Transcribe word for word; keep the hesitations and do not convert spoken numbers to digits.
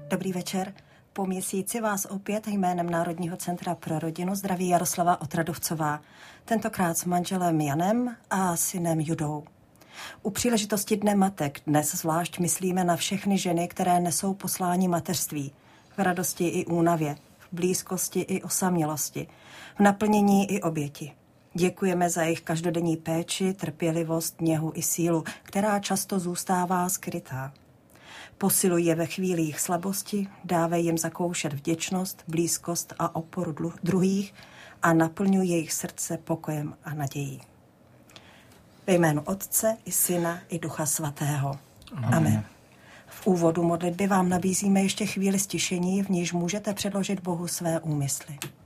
Dobrý večer. Po měsíci vás opět jménem Národního centra pro rodinu zdraví Jaroslava Otradovcová. Tentokrát s manželem Janem a synem Judou. U příležitosti Dne matek dnes zvlášť myslíme na všechny ženy, které nesou poslání mateřství. V radosti i únavě, v blízkosti i osamělosti, v naplnění i oběti. Děkujeme za jejich každodenní péči, trpělivost, něhu i sílu, která často zůstává skrytá. Posiluj je ve chvílích slabosti, dávej jim zakoušet vděčnost, blízkost a oporu druhých a naplňuj jejich srdce pokojem a nadějí. Ve jménu Otce i Syna i Ducha Svatého. Amen. Amen. V úvodu modlitby vám nabízíme ještě chvíli stišení, v níž můžete předložit Bohu své úmysly.